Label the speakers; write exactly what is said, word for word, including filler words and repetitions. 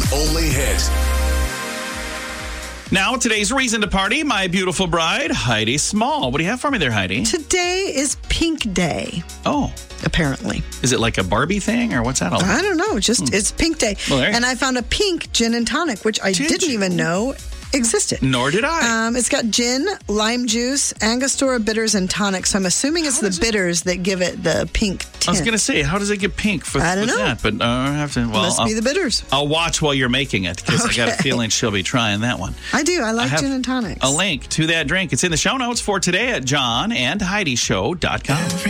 Speaker 1: only hit.
Speaker 2: Now, today's reason to party, my beautiful bride, Heidi Small. What do you have for me there, Heidi?
Speaker 3: Today is Pink Day,
Speaker 2: Oh,
Speaker 3: apparently.
Speaker 2: is it like a Barbie thing or what's that all about?
Speaker 3: I don't know. Just it's Pink Day.
Speaker 2: Well, there you
Speaker 3: and
Speaker 2: go.
Speaker 3: I found a pink gin and tonic, which I
Speaker 2: Did
Speaker 3: didn't
Speaker 2: you?
Speaker 3: even know existed.
Speaker 2: Nor did I.
Speaker 3: Um, it's got gin, lime juice, Angostura bitters, and tonic. So I'm assuming it's the bitters that give it the pink tint.
Speaker 2: I was going to say, how does it get pink for
Speaker 3: I don't
Speaker 2: with
Speaker 3: know.
Speaker 2: that? But uh, I have to. Well,
Speaker 3: Must
Speaker 2: I'll,
Speaker 3: be the bitters.
Speaker 2: I'll watch while you're making it because I got a
Speaker 3: Okay.
Speaker 2: feeling she'll be trying that one.
Speaker 3: I do. I like
Speaker 2: have
Speaker 3: gin and tonics.
Speaker 2: A link to that drink. It's in the show notes for today at john and heidi show dot com.